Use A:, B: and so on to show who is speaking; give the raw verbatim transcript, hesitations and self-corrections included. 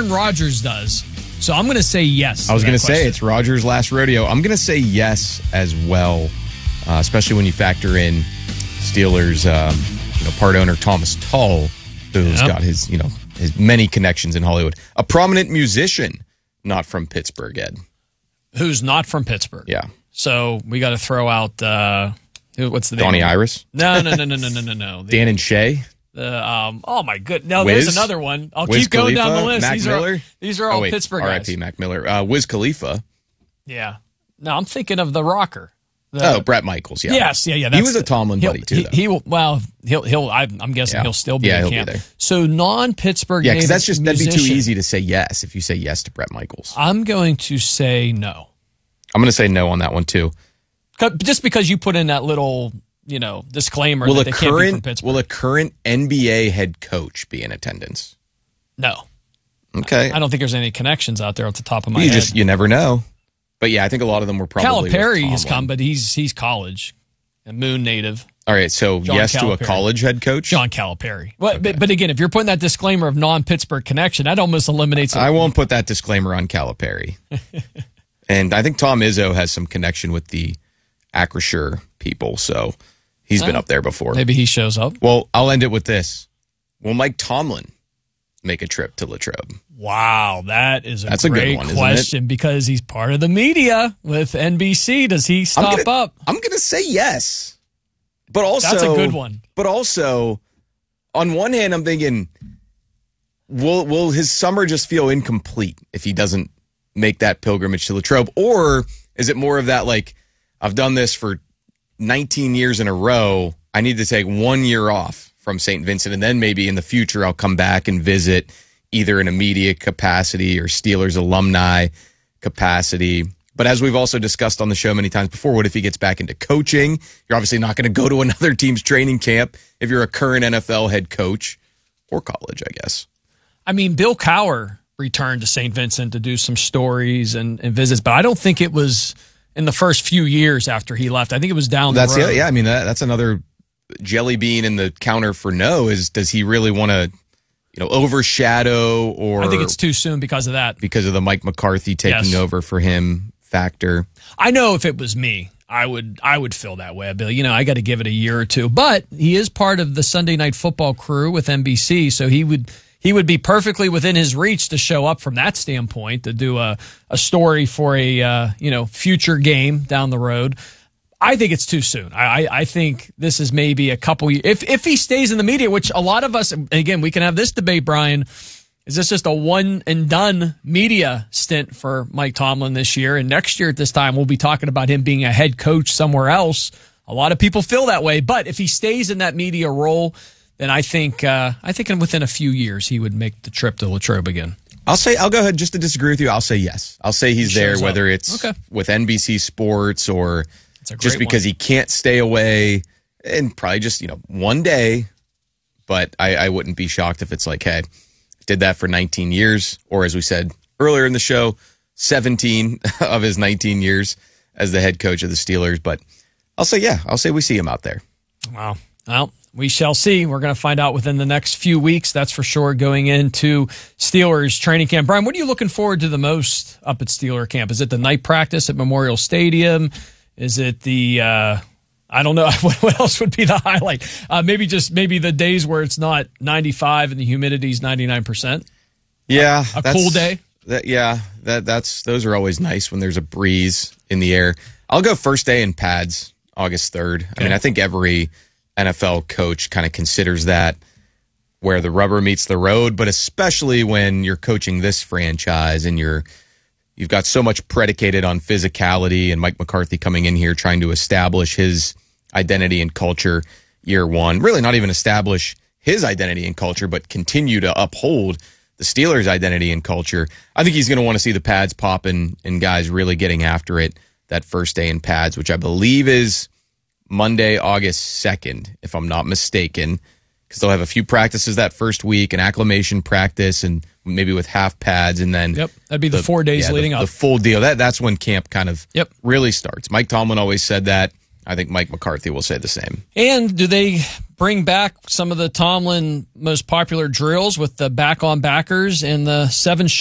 A: Aaron Rodgers does. So I'm going to say yes.
B: I was
A: going to
B: say it's Rodgers' last rodeo. I'm going to say yes as well, uh, especially when you factor in Steelers, um, you know, part owner Thomas Tull, who's yep. got his, you know, his many connections in Hollywood. A prominent musician, not from Pittsburgh, Ed.
A: Who's not from Pittsburgh?
B: Yeah.
A: So we got to throw out uh, what's the name?
B: Donnie Iris?
A: No, no, no, no, no, no, no, no. The,
B: Dan and Shay?
A: The, um, oh, my goodness. No,
B: Wiz?
A: there's another one. I'll
B: Wiz
A: keep going
B: Khalifa?
A: down the list.
B: Mac
A: these
B: Miller?
A: Are, these are all
B: oh, wait,
A: Pittsburgh
B: R I
A: guys.
B: P Mac Miller. Uh, Wiz Khalifa.
A: Yeah. No, I'm thinking of the rocker. The,
B: oh, Brett Michaels, yeah.
A: Yes, yeah, yeah.
B: He was a Tomlin buddy, too,
A: he,
B: though.
A: He will, well, he'll, he'll, I'm, I'm guessing
B: yeah.
A: he'll still be
B: yeah,
A: in
B: he'll
A: camp.
B: Be there.
A: So non-Pittsburgh
B: Yeah, because that's just, that'd be too
A: musician.
B: easy to say yes if you say yes to Brett Michaels.
A: I'm going to say no.
B: I'm going to say no on that one, too.
A: Just because you put in that little, you know, disclaimer
B: will
A: that
B: a
A: they
B: current,
A: can't be from Pittsburgh.
B: Will a current N B A head coach be in attendance?
A: No.
B: Okay.
A: I, I don't think there's any connections out there off the top of my
B: you
A: head.
B: Just, you never know. But yeah, I think a lot of them were probably
A: Calipari has come, but he's he's college, a Moon native.
B: All right, so
A: John
B: yes
A: Calipari.
B: to a college head coach?
A: John Calipari. Well,
B: okay.
A: but, but again, if you're putting that disclaimer of non-Pittsburgh connection, that almost eliminates it.
B: I won't put that disclaimer on Calipari. And I think Tom Izzo has some connection with the Acrisure people, so he's been
A: uh,
B: up there before.
A: Maybe he shows up.
B: Well, I'll end it with this. Will Mike Tomlin make a trip to Latrobe?
A: Wow, that is a
B: That's
A: great
B: a good one,
A: question because he's part of the media with N B C. Does he stop
B: I'm gonna,
A: up?
B: I'm going to say yes. But also,
A: that's a good one.
B: But also, on one hand, I'm thinking, will will his summer just feel incomplete if he doesn't make that pilgrimage to Latrobe? Or is it more of that, like, I've done this for nineteen years in a row, I need to take one year off from Saint Vincent, and then maybe in the future I'll come back and visit either in a media capacity or Steelers alumni capacity. But as we've also discussed on the show many times before, what if he gets back into coaching? You're obviously not going to go to another team's training camp if you're a current N F L head coach or college, I guess.
A: I mean, Bill Cowher returned to Saint Vincent to do some stories and, and visits, but I don't think it was in the first few years after he left. I think it was down
B: that's
A: the road.
B: The, yeah, I mean, that, that's another jelly bean in the counter for no is, does he really want to, you know, overshadow or...
A: I think it's too soon because of that.
B: Because of the Mike McCarthy taking
A: yes.
B: over for him factor.
A: I know if it was me, I would I would feel that way, Bill. You know, I got to give it a year or two. But he is part of the Sunday Night Football crew with N B C, so he would he would be perfectly within his reach to show up from that standpoint, to do a, a story for a uh, you know future game down the road. I think it's too soon. I, I think this is maybe a couple years. If, if he stays in the media, which a lot of us, again, we can have this debate, Brian, is this just a one and done media stint for Mike Tomlin this year? And next year at this time, we'll be talking about him being a head coach somewhere else. A lot of people feel that way. But if he stays in that media role, then I think, uh, I think within a few years, he would make the trip to Latrobe again.
B: I'll say, I'll go ahead just to disagree with you. I'll say yes. I'll say he's
A: He
B: there,
A: shows
B: whether
A: up.
B: it's
A: Okay.
B: with N B C Sports or just
A: great
B: because
A: one.
B: he can't stay away, and probably just, you know, one day. But I, I wouldn't be shocked if it's like, hey, did that for nineteen years, or as we said earlier in the show, seventeen of his nineteen years as the head coach of the Steelers. But I'll say, yeah, I'll say we see him out there.
A: Wow. Well, we shall see. We're going to find out within the next few weeks, that's for sure, going into Steelers training camp. Brian, what are you looking forward to the most up at Steeler camp? Is it the night practice at Memorial Stadium? Is it the, uh, I don't know, what else would be the highlight? Uh, maybe just maybe the days where it's not ninety-five and the humidity's ninety-nine percent?
B: Yeah.
A: A, a cool day?
B: That, yeah, that that's those are always nice when there's a breeze in the air. I'll go first day in pads, August third. Okay. I mean, I think every N F L coach kind of considers that where the rubber meets the road, but especially when you're coaching this franchise and you're you've got so much predicated on physicality, and Mike McCarthy coming in here trying to establish his identity and culture year one. Really not even establish his identity and culture, but continue to uphold the Steelers' identity and culture. I think he's going to want to see the pads popping and guys really getting after it that first day in pads, which I believe is Monday, August second, if I'm not mistaken, because they'll have a few practices that first week, an acclimation practice, and maybe with half pads, and then
A: yep, that'd be the, the four days
B: yeah,
A: leading
B: the,
A: up.
B: The full deal. That that's when camp kind of
A: yep.
B: really starts. Mike Tomlin always said that. I think Mike McCarthy will say the same.
A: And do they bring back some of the Tomlin most popular drills with the back on backers and the seven